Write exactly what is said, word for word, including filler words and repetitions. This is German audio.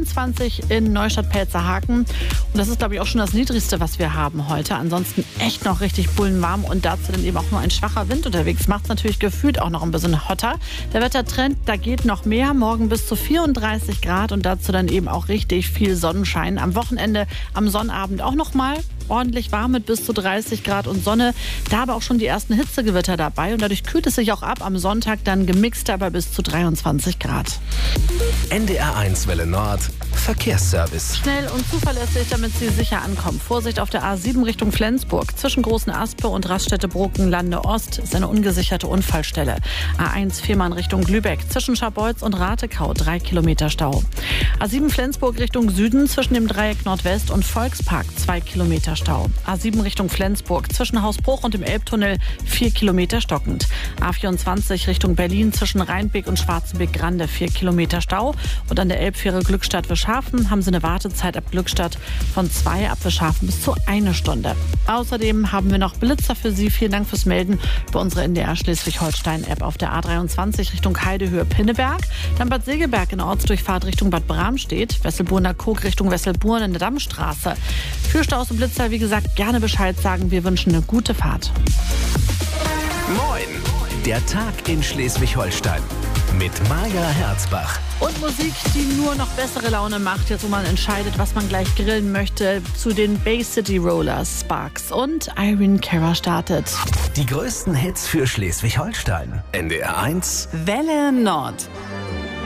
vierundzwanzig in Neustadt-Pelzerhaken. Und das ist, glaube ich, auch schon das Niedrigste, was wir haben heute. Ansonsten echt noch richtig bullenwarm und dazu dann eben auch nur ein schwacher Wind unterwegs. Macht es natürlich gefühlt auch noch ein bisschen hotter. Der Wettertrend, da geht noch mehr. Morgen bis zu vierunddreißig Grad und dazu dann eben auch richtig viel Sonnenschein. Am Wochenende, am Sonnabend auch noch mal ordentlich warm mit bis zu dreißig Grad und Sonne. Da aber auch schon die ersten Hitzegewitter dabei und dadurch kühlt es sich auch ab. Am Sonntag dann gemixt, aber bis zu dreiundzwanzig Grad. N D R eins Welle Nord Verkehrsservice. Schnell und zuverlässig, damit Sie sicher ankommen. Vorsicht auf der A sieben Richtung Flensburg. Zwischen Großen Aspe und Raststätte Brokenlande Ost ist eine ungesicherte Unfallstelle. A eins Fehmarn Richtung Lübeck. Zwischen Scharbeutz und Ratekau drei Kilometer Stau. A sieben Flensburg Richtung Süden. Zwischen dem Dreieck Nordwest und Volkspark zwei Kilometer Stau. A sieben Richtung Flensburg. Zwischen Hausbruch und dem Elbtunnel vier Kilometer stockend. A vierundzwanzig Richtung Berlin. Zwischen Rheinbeck und Schwarzenbeck-Grande vier Kilometer Stau. Und an der Elbfähre Glückstadt-Wischhafen haben Sie eine Wartezeit ab Glückstadt von zwei, ab Wischhafen bis zu eine Stunde. Außerdem haben wir noch Blitzer für Sie. Vielen Dank fürs Melden bei unserer N D R Schleswig-Holstein-App auf der A dreiundzwanzig Richtung Heidehöhe-Pinneberg. Dann Bad Segeberg in Ortsdurchfahrt Richtung Bad Bramstedt. Wesselburner Kog Richtung Wesselburn in der Dammstraße. Für Staus und Blitzer, wie gesagt, gerne Bescheid sagen. Wir wünschen eine gute Fahrt. Moin, der Tag in Schleswig-Holstein mit Maja Herzbach. Und Musik, die nur noch bessere Laune macht, jetzt wo man entscheidet, was man gleich grillen möchte. Zu den Bay City Rollers, Sparks und Irene Cara startet. Die größten Hits für Schleswig-Holstein. N D R eins Welle Nord.